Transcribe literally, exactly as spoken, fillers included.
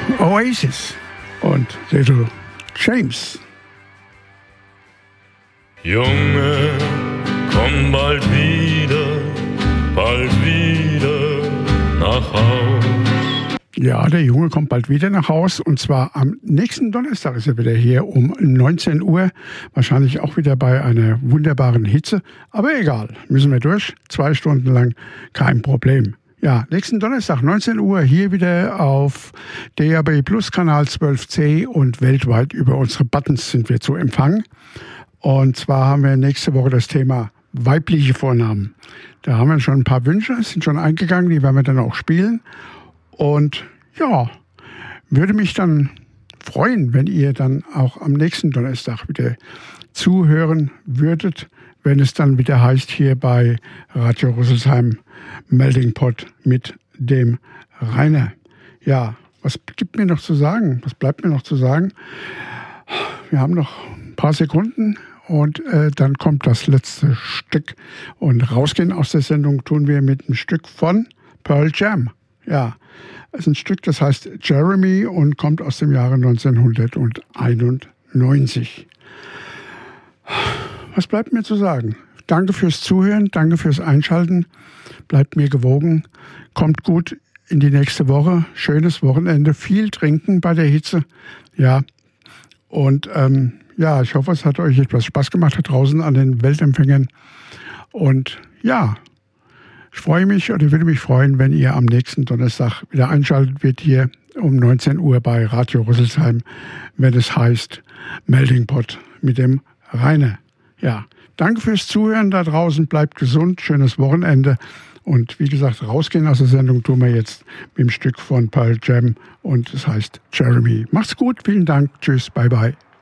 Oasis und Little James. Junge, komm bald wieder, bald wieder nach Haus. Ja, der Junge kommt bald wieder nach Haus und zwar am nächsten Donnerstag ist er wieder hier um neunzehn Uhr. Wahrscheinlich auch wieder bei einer wunderbaren Hitze, aber egal, müssen wir durch. Zwei Stunden lang, kein Problem. Ja, nächsten Donnerstag, neunzehn Uhr, hier wieder auf D A B Plus Kanal zwölf C und weltweit über unsere Buttons sind wir zu empfangen. Und zwar haben wir nächste Woche das Thema weibliche Vornamen. Da haben wir schon ein paar Wünsche, sind schon eingegangen, die werden wir dann auch spielen. Und ja, würde mich dann freuen, wenn ihr dann auch am nächsten Donnerstag wieder zuhören würdet, wenn es dann wieder heißt hier bei Radio Rüsselsheim Melting Pot mit dem Rainer. Ja, was gibt mir noch zu sagen? Was bleibt mir noch zu sagen? Wir haben noch ein paar Sekunden und äh, dann kommt das letzte Stück. Und rausgehen aus der Sendung tun wir mit einem Stück von Pearl Jam. Ja, es ist ein Stück, das heißt Jeremy und kommt aus dem Jahre neunzehnhunderteinundneunzig. Was bleibt mir zu sagen? Danke fürs Zuhören, danke fürs Einschalten. Bleibt mir gewogen, kommt gut in die nächste Woche. Schönes Wochenende, viel trinken bei der Hitze. Ja, und ähm, ja, ich hoffe, es hat euch etwas Spaß gemacht da draußen an den Weltempfängern. Und ja, ich freue mich oder würde mich freuen, wenn ihr am nächsten Donnerstag wieder einschaltet, wird hier um neunzehn Uhr bei Radio Rüsselsheim, wenn es heißt Melting Pot mit dem Rainer. Ja, danke fürs Zuhören da draußen, bleibt gesund, schönes Wochenende und wie gesagt, rausgehen aus der Sendung tun wir jetzt mit dem Stück von Pearl Jam und es heißt Jeremy. Macht's gut, vielen Dank, tschüss, bye bye.